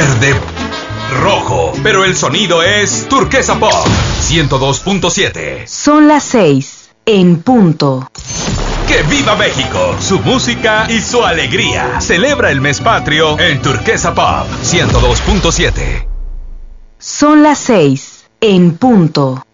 verde, rojo, pero el sonido es Turquesa Pop 102.7. Son las 6 en punto. ¡Que viva México! Su música y su alegría. Celebra el mes patrio en Turquesa Pop 102.7. Son las 6 en punto.